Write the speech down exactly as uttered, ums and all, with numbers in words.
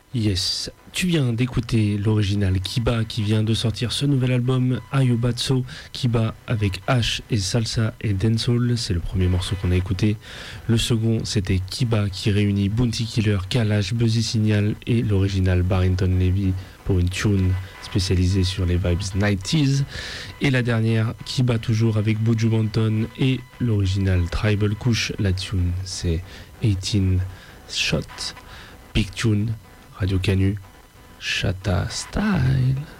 Yes, tu viens d'écouter l'original Kiba qui vient de sortir ce nouvel album Ayobatso. Kiba avec H et Salsa et Dancehall, c'est le premier morceau qu'on a écouté. Le second c'était Kiba qui réunit Bounty Killer, Kalash, Buzzy Signal et l'original Barrington Levy pour une tune spécialisée sur les vibes nineties. Et la dernière, Kiba toujours avec Buju Banton et l'original Tribal Kush. La tune c'est eighteen Shot, Big Tune. Radio Canu, Chata Style.